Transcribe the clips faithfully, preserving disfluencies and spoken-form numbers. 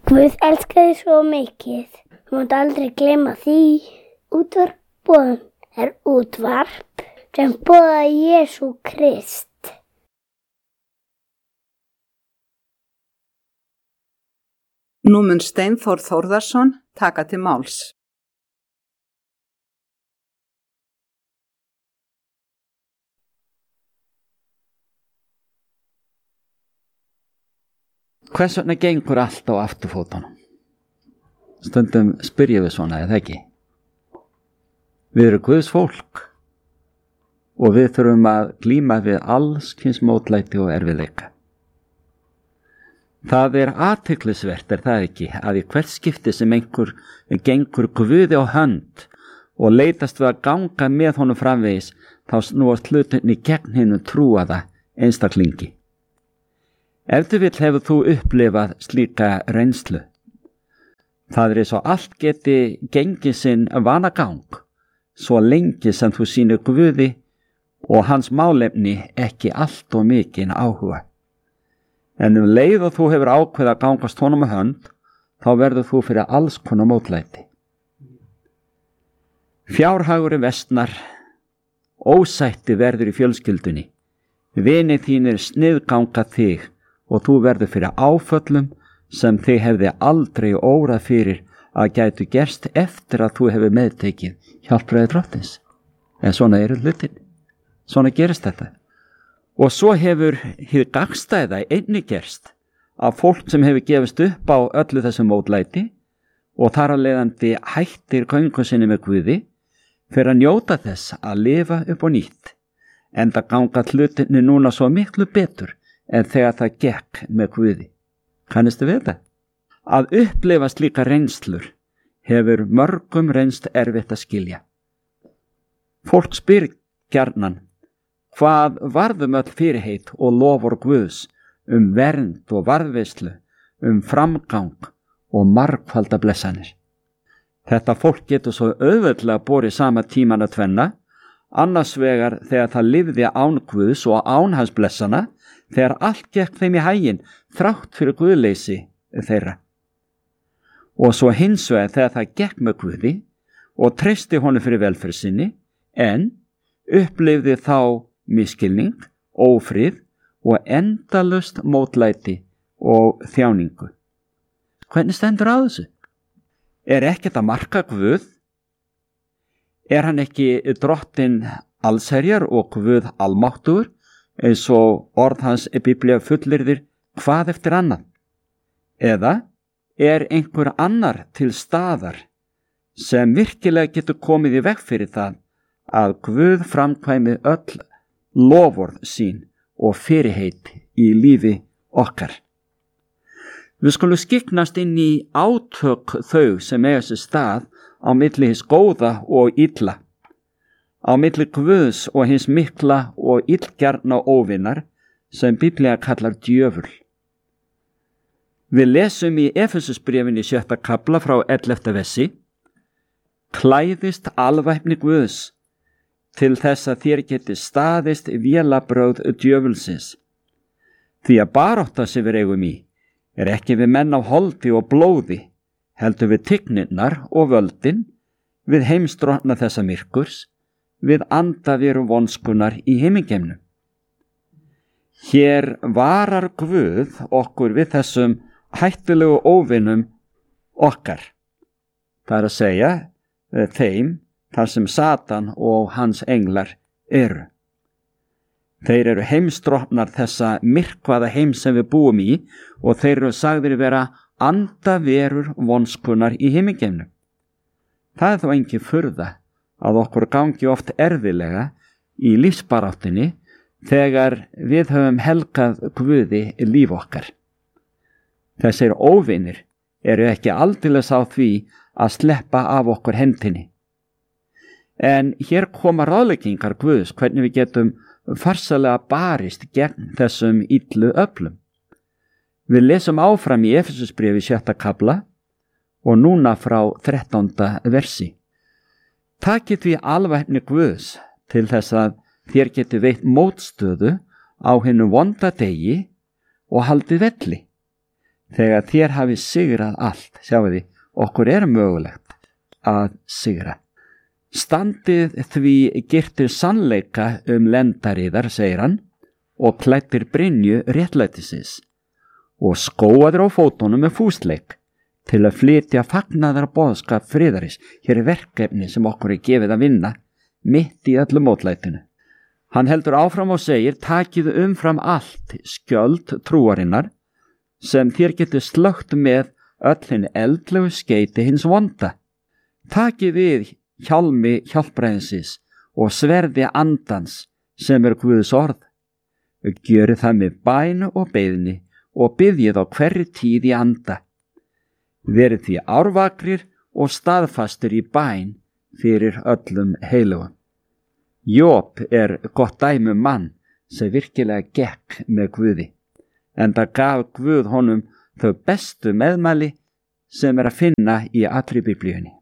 Guð elskaði svo mikið. Þú mátt aldrei gleyma því. Útvarpboðun er útvarp sem boðar Jesú Krist. Nú mun Steinþór Þórðarson taka til máls. Hvers vegna gengur allt á afturfótunum? Stundum spyrjum við svona, eða ekki? Við erum Guðs fólk og við þurfum að glíma við alls kyns mótlæti og erfiðleika. Það er athyglisvert, er það ekki, að í hvert skipti sem einhver gengur Guði á hönd og leitast við að ganga með honum framvegis, þá snúast hlutinni gegn hinum trúaða einstaklingi. Ef þú vill hefur þú upplifað slíka reynslu. Það er eins og allt geti gengið sinn vanagang, svo lengi sem þú sýnir Guði og hans málefni ekki allt og mikinn áhuga. En um leið og þú hefur ákveð að gangast honum á hönd, þá verður þú fyrir alls konar mótlæti. Fjárhagurinn versnar, ósætti verður í fjölskyldunni, vinir þínir sniðganga þig og þú verður fyrir áföllum sem þig hefði aldrei órað fyrir að gætu gerst eftir að þú hefur meðtekið hjálpræði Drottins. En svona eru hlutin. Svona gerist þetta. Og svo hefur hið gagnstæða einnig gerst af fólk sem hefur gefist upp á öllu þessu mótlæti og þar að leiðandi hættir göngu sinni með Guði fyrir að njóta þess að lifa upp á nýtt. Enda ganga hlutinni núna svo miklu betur en þegar það gekk með Guði. Kannistu við það? Að upplifa slíka reynslur hefur mörgum reynst erfitt að skilja. Fólk spyr gjarnan, hvað varðum öll fyrirheit og lofur Guðs um vernd og varðveislu, um framgang og margfalda blessanir. Þetta fólk getur svo auðveldlega borið sama tíman að tvenna, annars vegar þegar það lifði án Guðs og án hans blessana, þegar allt gekk þeim í haginn þrátt fyrir guðleysi þeirra. Og svo hins vegar þegar það gekk með Guði og treysti honum fyrir velferð sinni, en upplifði þá misskilning, ófrið og endalaust mótlæti og þjáningu. Hvernig stendur á þessu? Er ekkert að marka Guð? Er hann ekki drottinn allsherjar og Guð almáttugur, eins og orð hans í Biblíu fullyrðir hvað eftir annað? Eða er einhver annar til staðar sem virkilega getur komið í veg fyrir það að Guð framkvæmi öll loforð sín og fyrirheit í lífi okkar? Við skulum skiknast inn í átök þau sem eiga sér stað á milli hins góða og illa, á milli Guðs og hins mikla og illgjarna óvinnar sem Biblía kallar djöful. Við lesum í Efesusbréfinu í sjötta kafla frá ellefta versi: Klæðist alvæpni Guðs til þess að þér geti staðist vélabrögð djöfulsins. Því að barátta sem við eigum í er ekki við menn af holdi og blóði, heldur við tignirnar og völdin, við heimsdrottna þessa myrkurs, við andaveru vonskunar í himingeimnum. Hér varar Guð okkur við þessum hættulegu óvinum okkar. Það er að segja þeim þar sem Satan og hans englar eru. Þeir eru heimsdrottnar þessa myrkvaða heim sem við búum í og þeir eru sagðir vera andaverur vonskunar í himingeimnum. Það er þó engin furða að okkur gangi oft erfilega í lífsbaráttunni þegar við höfum helgað Guði líf okkar. Þessir óvinir eru ekki aldeilis á því að sleppa af okkur hendinni. En hér koma ráðleggingar Guðs hvernig við getum farsalega barist gegn þessum illu öflum. Við lesum áfram í Efesusbréfi sjötta kafla og núna frá þrettánda versi. Takið því alvæpni Guðs til þess að þér geti veitt mótstöðu á hinu vonda degi og haldið velli. þegar þér hafi sigrað allt, sjáu því, okkur er mögulegt að sigra. Standið því girtir sannleika um lendariðar, segir hann, og klættir brynju réttlætisins og skóaður á fótunum með fúsleik til að flytja fagnaðar boðskap friðaris. Hér er verkefni sem okkur er gefið að vinna mitt í öllu mótlætinu. Hann heldur áfram og segir, takið umfram allt skjöld trúarinnar sem þér getur slögt með öll hinn eldlegu skeyti hins vonda. Takið við hjálmi hjálpræðinsins og sverði andans sem er Guðs orð. Gjörið það með bænu og beiðni og biðjið á hverri tíð í anda. Verið því árvakrir og staðfastur í bæn fyrir öllum heilugum. Job er gott dæmi um mann sem virkilega gekk með Guði, en það gaf Guð honum þau bestu meðmæli sem er að finna í allri Biblíunni.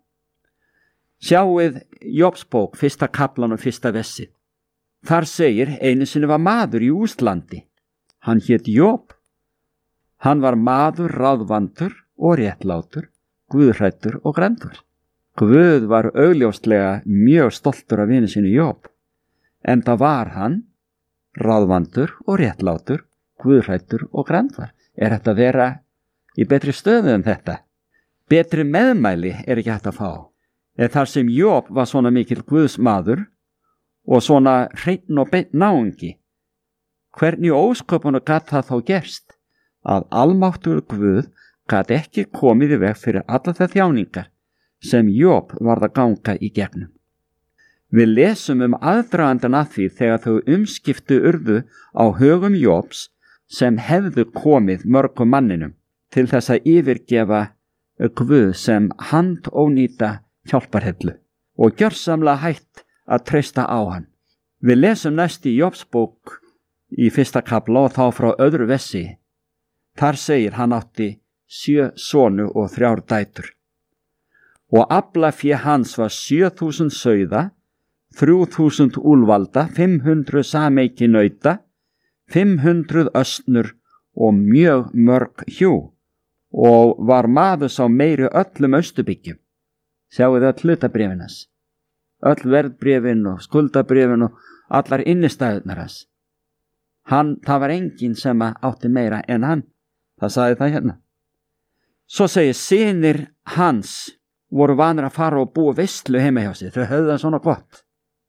Sjáuð Jobsbók, fyrsta kaflan og fyrsta vessið. Þar segir, einu sinni var maður í Úslandi. Hann hét Job. Hann var maður ráðvandur og réttlátur, guðhræddur og grenndur. Guð var augljóslega mjög stoltur af vini sinu Job, en það var hann ráðvandur og réttlátur, guðhræddur og grenndur. Er þetta að vera í betri stöðu en þetta? Betri meðmæli er ekki hægt að fá. En þar sem Job var svona mikil guðsmaður og svona hreinn og beinn náungi, hvernig ósköpunu gat það þá gerst að almáttugur Guð gat ekki komið í veg fyrir alla þær þjáningar sem Job varð að ganga í gegnum. Við lesum um aðdragandan að því þegar þau umskiptu urðu á högum Jobs sem hefðu komið mörgum manninum til þess að yfirgefa Guð sem handónýta hjálparhellu og gjörsamlega hætt að treysta á hann. Við lesum næst í Jobsbók í fyrsta kafla og þá frá öðru vessi. Þar segir, hann átti sjö sonu og þrjár dætur. Og aflafé hans var sjö þúsund sauða, þrjú þúsund úlvalda, fimm hundruð sameiki nauta, fimm hundruð östnur og mjög mörg hjú, og var maður sá meiri öllum Austurbyggjum. Sjáuð öll hlutabréfin hans, öll verðbréfin og skuldabréfin og allar innistæðunar hans. Hann, það var enginn sem átti meira en hann. Það sagði það hérna. Svo segir, synir hans voru vanir að fara og búa veislu heima hjá sig. Þau höfðu það svona gott.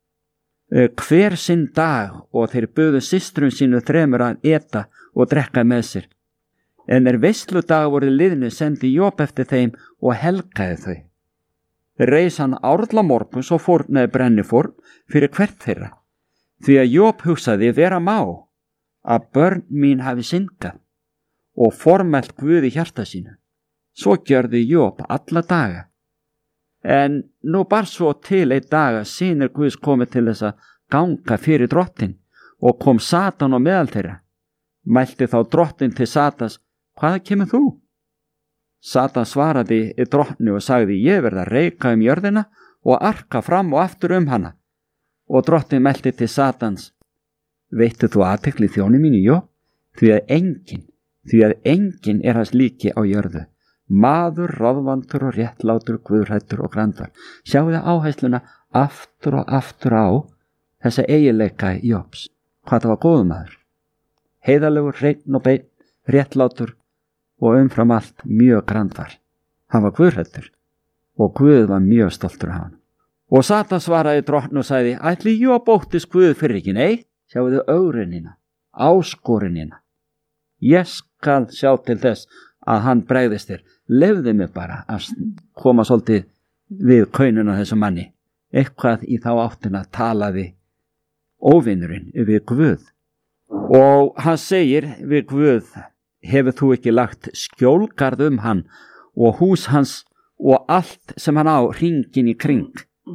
Hver sinn dag og þeir buðu systrum sínu þremur að eta og drekka með sér. En er veisludag voru liðnu sendi Job eftir þeim og helgaði þau. Reis hann árla morguns og fórnaði brennifórn fyrir hvert þeirra. Því að Job hugsaði, vera má að börn mín hafi syndgað og formælt Guð í hjarta sínu. Svo gjörði Job alla daga. En nú bar svo til einn dag að synir Guðs komið til þess að ganga fyrir drottin og kom Satan á meðal þeirra. Mælti þá drottin til Satans, hvað kemur þú? Satan svaraði drottni og sagði, ég verð að reika um jörðina og arka fram og aftur um hana. Og drottin mælti til Satans, veittu þú athygli þjóni mínu, jó? Því að enginn, því að enginn er hans líki á jörðu. Maður, ráðvandur og réttlátur, guðhræddur og grandvar. Sjáu þið áhersluna aftur og aftur á þessa eiginleika Jobs. Hvað það var góður maður. Heiðalegur, hreinn og beinn, réttlátur og umfram allt mjög grandvar. Hann var guðhræddur og Guð var mjög stoltur af hann. Og Satan svaraði drottni og sagði, ætli Job óttist Guð fyrir ekki? Nei, sjáu þið augrunina, áskorinina. Ég skal sjá til þess að hann bregðist þér. Lefði mig bara að koma svolítið við kaununa þessu manni. Eitthvað í þá áttina talaði óvinnurinn við Guð. Og hann segir við Guð, hefur þú ekki lagt skjólgarð um hann og hús hans og allt sem hann á hringin í kring?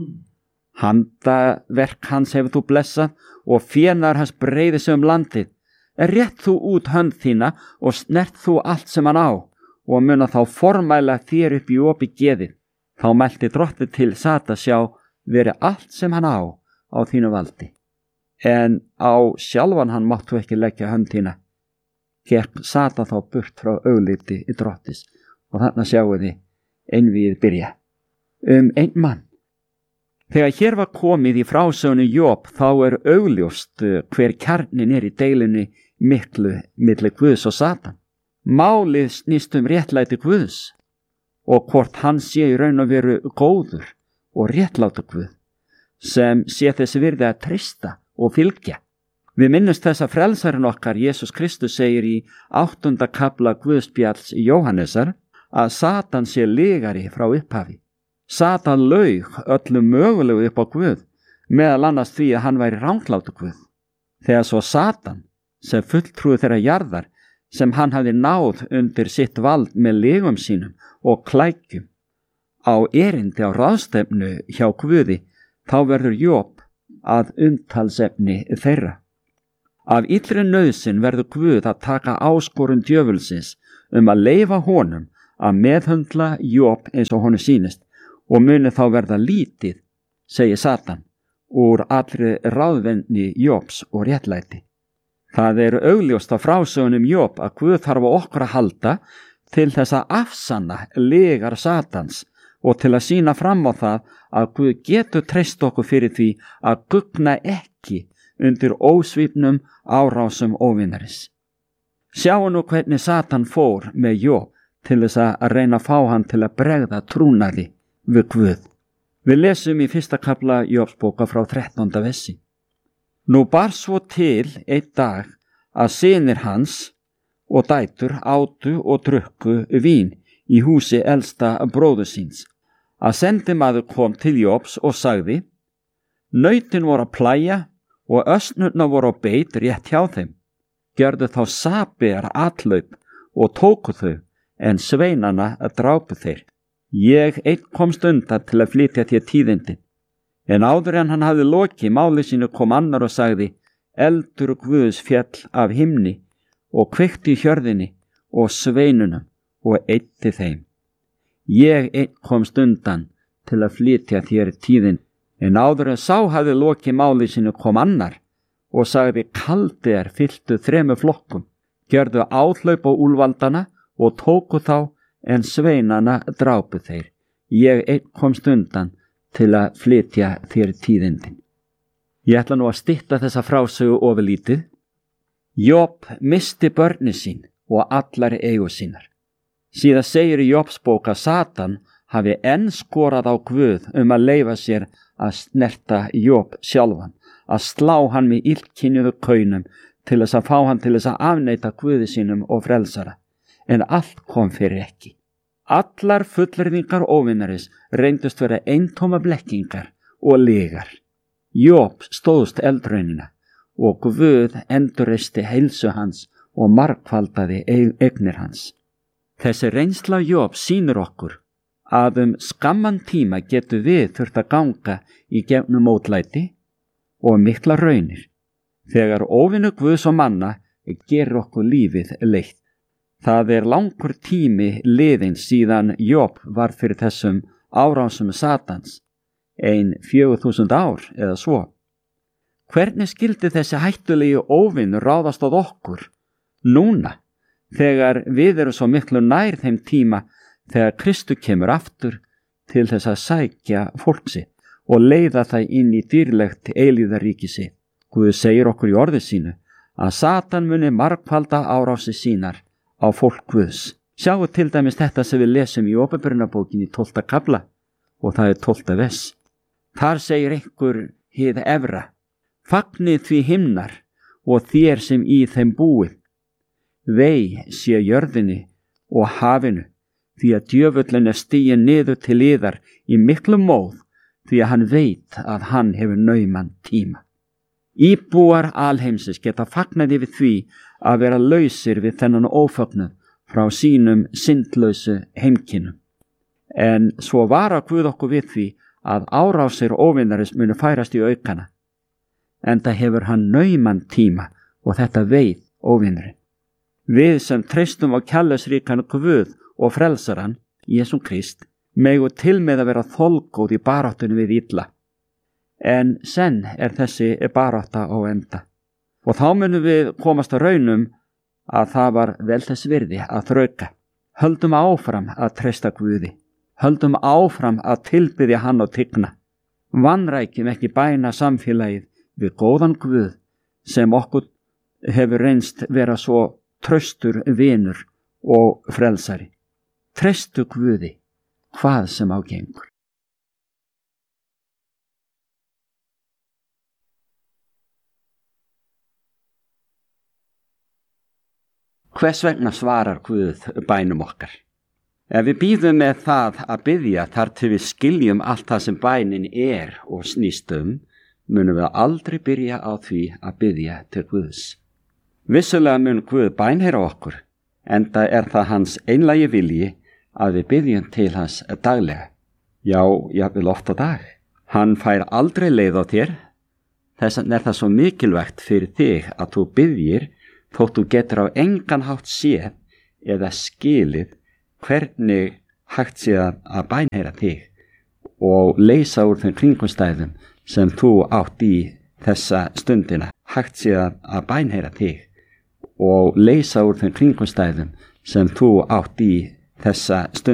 Handaverk hans hefur þú blessað og fénar hans breiði sig um landið. Rétt þú út hönd þína og snert þú allt sem hann á og muna þá formæla þér upp í opi geðið. Þá mælti drottið til Satan, sjá, veri allt sem hann á á þínu valdi. En á sjálfan hann máttu ekki leggja hönd þína. gekk Satan þá burt frá augliti í drottis. Og þarna sjáum við einvíið byrja. Um einn mann. Þegar hér var komið í frásögnu Job þá er augljóst hver kjarnin er í deilunni miklu milli Guðs og Satan. Málið snýst um réttlæti Guðs og hvort hann sé í raun og veru góður og réttlátur Guð sem sé þess virði að treysta og fylgja. Við minnumst þess að frelsarinn okkar Jesús Kristus segir í áttunda kafla Guðspjalls Jóhannesar að Satan sé lygari frá upphafi. Satan laug öllum mögulegu upp á Guð, meðal annars því að hann væri ranglátur Guð. Þegar svo Satan, sem fulltrúi þeirra jarðar, sem hann hafði náð undir sitt vald með legum sínum og klækjum, á erindi á ráðstefnu hjá Guði, þá verður Job að umtalsefni þeirra. Af illri nauðsyn verður Guð að taka áskorun djöfulsins um að leyfa honum að meðhöndla Job eins og honum sýnist og muni þá verða lítið, segir Satan, úr allri ráðvenni Jobs og réttlæti. Það er augljóst á frásögunum Job að Guð þarf á okkur að halda til þess að afsanna legar Satans og til að sýna fram á það að Guð getur treyst okkur fyrir því að gugna ekki undir ósvífnum árásum óvinnaris. Sjáum nú hvernig Satan fór með Job til þess að reyna að fá hann til að bregða trúnaði við Guð. Við lesum í fyrsta kafla Jobsbóka frá þrettánda versi. Nú bar svo til einn dag að synir hans og dætur átu og drukku vín í húsi elsta bróður síns. Að sendimaður kom til Jobs og sagði: Nautin voru að plæja og ösnurna voru á beit rétt hjá þeim. Gjörðu þá saber atlaup og tóku þau, en sveinana að drápu þeir. Ég einn komst undan til að flytja þér tíðindin. En áður en hann hafði lokið máli sínu kom annar og sagði: Eldur Guðs fjall af himni og kveikti í hjörðinni og sveinunum og eyddi þeim. Ég einn komst undan til að flytja þér tíðindin. En áður en sá hafði lokið máli sínu kom annar og sagði: Kaldir fylltu þremur flokkum, gjörðu áhlaup á úlfaldana og tóku þá, en sveinana drápu þeir. Ég einn komst undan til að flytja þér tíðindin. Ég ætla nú að stytta þessa frásögu ofurlítið. Job misti börni sín og allar eigu sínar. Síðan segir í Jobsbók að Satan hafi enn skorað á Guð um að leyfa sér að snerta Job sjálfan, að slá hann með illkynjuðu kaunum til þess að fá hann til þess að afneita Guði sínum og frelsara. En allt kom fyrir ekki. Allar fullyrðingar óvinnaris reyndust vera eintóma blekkingar og lygar. Job stóðst eldraunina og Guð endurreisti heilsu hans og margfaldaði eignir hans. Þessi reynsla Job sýnir okkur að um skamman tíma getur við þurft að ganga í gegnum mótlæti og mikla raunir, þegar óvinnu Guðs og manna gerir okkur lífið leitt. Það er langur tími liðinn síðan Job var fyrir þessum árásum Satans, ein fjögur þúsund ár eða svo. Hvernig skildi þessi hættulegi óvinn ráðast á okkur núna, þegar við erum svo miklu nær þeim tíma þegar Kristur kemur aftur til þess að sækja fólksi og leiða það inn í dýrlegt eilíðaríki sitt? Guð segir okkur í orði sínu að Satan muni margfalda árási sínar á fólk Guðs. Sjáu til dæmis þetta sem við lesum í Åpenbarunarbókinni tólfta kafla og það er tólfta vers. Þar segir einhver hið efra: Fagnið því himnar og þér sem í þeim búið. Vei sé jörðinni og hafinu, því að djöfullin er stiginn niður til yðar í miklu móð, því að hann veit að hann hefur nauman tíma. Íbúar alheimsins geta fagnaði við því að vera lausir við þennan ófögnuð frá sínum syndlausu heimkinnum. En svo vara Guð okkur við því að árásir óvinnaris munu færast í aukana. Enda hefur hann nauman tíma og þetta veit óvinnurinn. Við sem treystum á kærleiksríkan Guð og frelsaran, Jesú Krist, megu til með að vera þolgóð í baráttunni við illa. En senn er þessi barátta á enda. Og þá munum við komast að raunum að það var vel þess virði að þrauka. Höldum áfram að treysta Guði. Höldum áfram að tilbiðja hann og tigna. Vanrækjum ekki bæna samfélagið við góðan Guð sem okkur hefur reynst vera svo traustur vinur og frelsari. Treystu Guði, hvað sem á gengur. Hvers vegna svarar Guð bænum okkar? Ef við bíðum með það að biðja þar til við skiljum allt það sem bænin er og snýst um, munum við aldrei byrja á því að biðja til Guðs. Vissulega mun Guð bænheyra okkur, enda er það hans einlægi vilji að við biðjum til hans daglega. Já, jafnvel oft á dag. Hann fær aldrei leið á þér, þess vegna er það svo mikilvægt fyrir þig að þú biðjir þótt þú getur á engan hátt séð eða skilið hvernig hægt sé að bænheyra þig og leysa úr þeim kringumstæðum sem þú átt í þessa stundina. Hægt sé að bænheyra þig og leysa úr þeim kringumstæðum sem þú átt í þessa stundina.